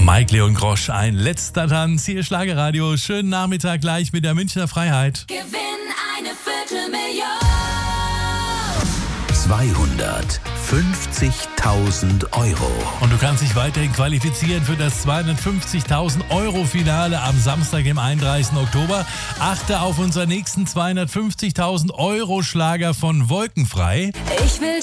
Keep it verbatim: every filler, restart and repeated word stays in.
Mike Leon Grosch, ein letzter Tanz, hier Schlagerradio. Schönen Nachmittag gleich mit der Münchner Freiheit. Gewinn eine Viertelmillion. zweihundertfünfzigtausend Euro. Und du kannst dich weiterhin qualifizieren für das zweihundertfünfzigtausend Euro Finale am Samstag, im einunddreißigsten Oktober. Achte auf unseren nächsten zweihundertfünfzigtausend Euro Schlager von Wolkenfrei. Ich will